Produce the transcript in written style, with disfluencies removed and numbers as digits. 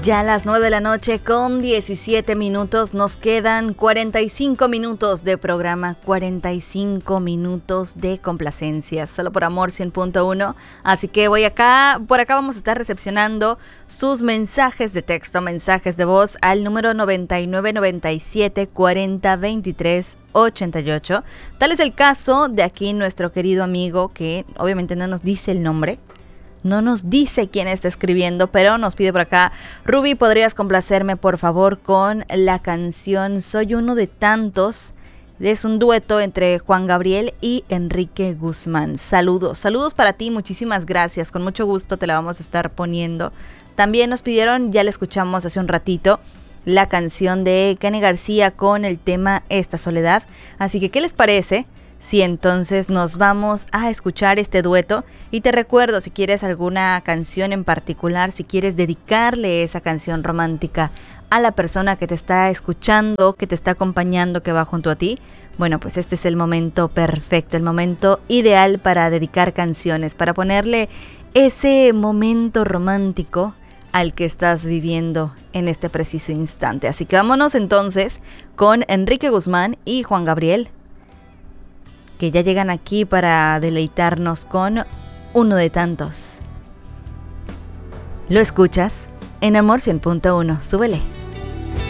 Ya a las 9 de la noche con 17 minutos, nos quedan 45 minutos de programa, 45 minutos de complacencias, solo por Amor 100.1, así que por acá vamos a estar recepcionando sus mensajes de texto, mensajes de voz al número 9997 40 23 88. Tal es el caso de aquí nuestro querido amigo que obviamente no nos dice el nombre. No nos dice quién está escribiendo, pero nos pide por acá: Ruby, ¿podrías complacerme por favor con la canción Soy uno de tantos? Es un dueto entre Juan Gabriel y Enrique Guzmán. Saludos para ti, muchísimas gracias, con mucho gusto te la vamos a estar poniendo. También nos pidieron, ya la escuchamos hace un ratito, la canción de Kenny García con el tema Esta Soledad. Así que, ¿qué les parece si entonces nos vamos a escuchar este dueto? Y te recuerdo, si quieres alguna canción en particular, si quieres dedicarle esa canción romántica a la persona que te está escuchando, que te está acompañando, que va junto a ti, bueno, pues este es el momento perfecto, el momento ideal para dedicar canciones, para ponerle ese momento romántico al que estás viviendo en este preciso instante. Así que vámonos entonces con Enrique Guzmán y Juan Gabriel, que ya llegan aquí para deleitarnos con Uno de Tantos. Lo escuchas en Amor 100.1. Súbele.